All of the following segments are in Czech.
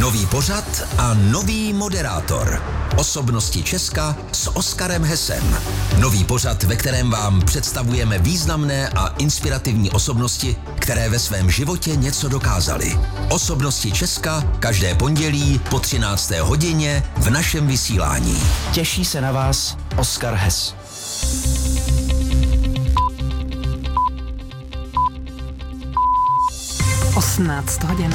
Nový pořad a nový moderátor. Osobnosti Česka s Oskarem Hessem. Nový pořad, ve kterém vám představujeme významné a inspirativní osobnosti, které ve svém životě něco dokázaly. Osobnosti Česka každé pondělí po 13. hodině v našem vysílání. Těší se na vás Oskar Hess. (18:00).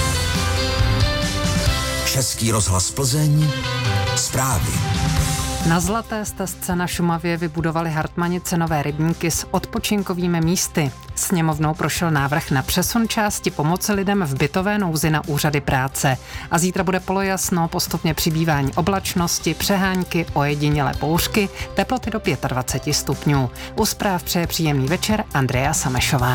Český rozhlas Plzeň. Zprávy. Na Zlaté stezce na Šumavě vybudovali Hartmanice nové rybníky s odpočinkovými místy. Sněmovnou prošel návrh na přesun části pomoci lidem v bytové nouzi na úřady práce. A zítra bude polojasno, postupně přibývání oblačnosti, přehánky, ojedinělé bouřky, teploty do 25 stupňů. U zpráv přeje příjemný večer Andrea Samešová.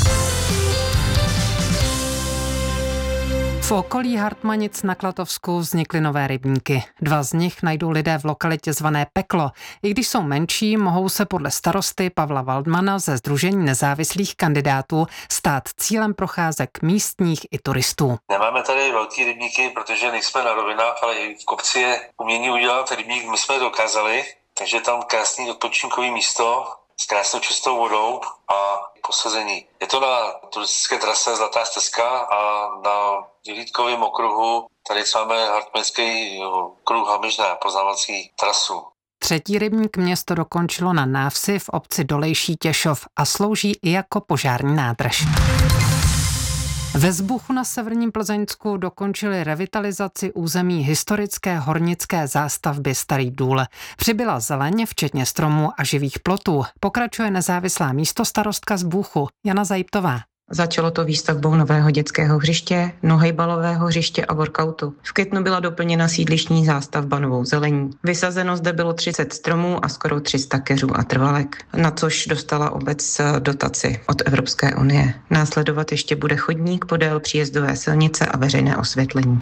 V okolí Hartmanic na Klatovsku vznikly nové rybníky. 2 z nich najdou lidé v lokalitě zvané Peklo. I když jsou menší, mohou se podle starosty Pavla Waldmana ze Sdružení nezávislých kandidátů stát cílem procházek místních i turistů. Nemáme tady velký rybníky, protože nejsme na rovinách, ale i v kopci je umění udělat rybník, my jsme dokázali, takže tam krásný odpočinkový místo s krásnou čistou vodou a posazení. Je to na turistické trase Zlatá stezka a na vyhlídkovém okruhu tady máme Hartmanický kruh Hamižné, poznávací trasu. 3. rybník město dokončilo na návsi v obci Dolejší Těšov a slouží i jako požární nádrž. Ve Zbuchu na severním Plzeňsku dokončili revitalizaci území historické hornické zástavby Starý Důl. Přibyla zeleň, včetně stromů a živých plotů. Pokračuje nezávislá místostarostka Zbuchu Jana Zajptová. Začalo to výstavbou nového dětského hřiště, nohejbalového hřiště a workoutu. V květnu byla doplněna sídlištní zástavba novou zelení. Vysazeno zde bylo 30 stromů a skoro 300 keřů a trvalek, na což dostala obec dotaci od Evropské unie. Následovat ještě bude chodník podél příjezdové silnice a veřejné osvětlení.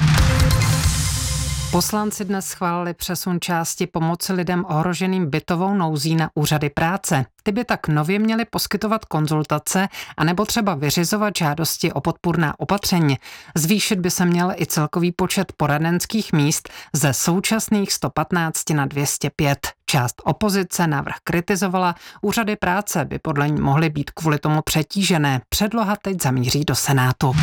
Poslanci dnes schválili přesun části pomoci lidem ohroženým bytovou nouzí na úřady práce. Ty by tak nově měly poskytovat konzultace anebo třeba vyřizovat žádosti o podpůrná opatření. Zvýšit by se měl i celkový počet poradenských míst ze současných 115 na 205. Část opozice návrh kritizovala, úřady práce by podle ní mohly být kvůli tomu přetížené. Předloha teď zamíří do Senátu.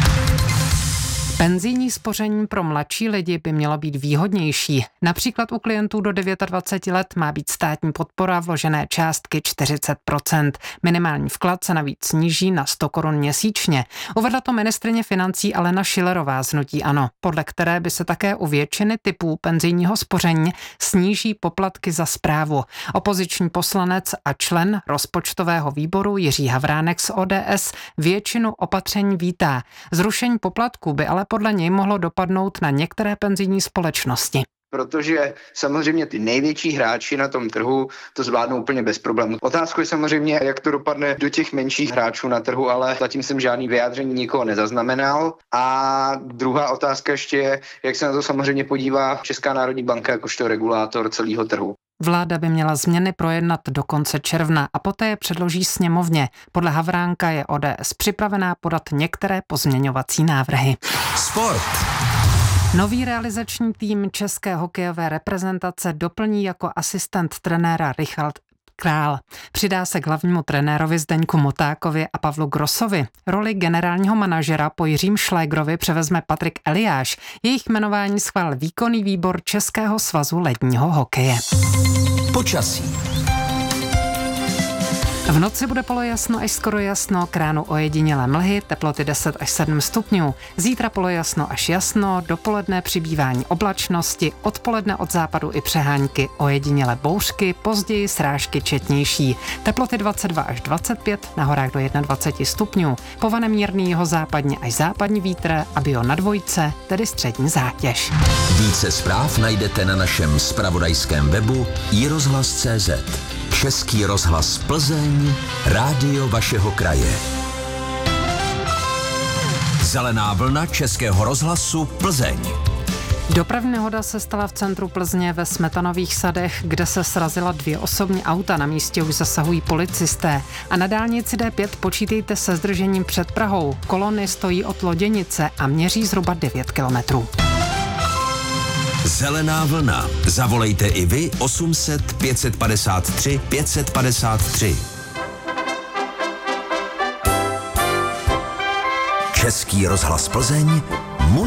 Penzijní spoření pro mladší lidi by mělo být výhodnější. Například u klientů do 29 let má být státní podpora vložené částky 40%. Minimální vklad se navíc sníží na 100 korun měsíčně. Uvedla to ministryně financí Alena Schillerová z hnutí ANO, podle které by se také u většiny typů penzijního spoření sníží poplatky za správu. Opoziční poslanec a člen rozpočtového výboru Jiří Havránek z ODS většinu opatření vítá. Zrušení poplatků by ale podle něj mohlo dopadnout na některé penzijní společnosti. Protože samozřejmě ty největší hráči na tom trhu to zvládnou úplně bez problémů. Otázkou je samozřejmě, jak to dopadne do těch menších hráčů na trhu, ale zatím jsem žádný vyjádření nikoho nezaznamenal. A druhá otázka ještě je, jak se na to samozřejmě podívá Česká národní banka jakožto regulátor celého trhu. Vláda by měla změny projednat do konce června a poté je předloží sněmovně. Podle Havránka je ODS připravená podat některé pozměňovací návrhy. Sport. Nový realizační tým české hokejové reprezentace doplní jako asistent trenéra Richard Král. Přidá se k hlavnímu trenérovi Zdeňku Motákovi a Pavlu Grossovi. Roli generálního manažera po Jiřím Šlégrovi převezme Patrik Eliáš. Jejich jmenování schválil výkonný výbor Českého svazu ledního hokeje. Počasí. V noci bude polojasno až skoro jasno, k ránu ojedinělé mlhy, teploty 10 až 7 stupňů. Zítra polojasno až jasno, dopoledne přibývání oblačnosti, odpoledne od západu i přehánky, ojedinělé bouřky, později srážky četnější. Teploty 22 až 25, na horách do 21 stupňů. Povane mírný jihozápadní až západní vítr a bio na dvojce, tedy střední zátěž. Více zpráv najdete na našem zpravodajském webu iRozhlas.cz. Český rozhlas Plzeň, rádio vašeho kraje. Zelená vlna Českého rozhlasu Plzeň. Dopravní nehoda se stala v centru Plzně ve Smetanových sadech, kde se srazila 2 osobní auta. Na místě už zasahují policisté. A na dálnici D5 počítejte se zdržením před Prahou. Kolony stojí od Loděnice a měří zhruba 9 kilometrů. Zelená vlna. Zavolejte i vy 800 553 553. Český rozhlas Plzeň,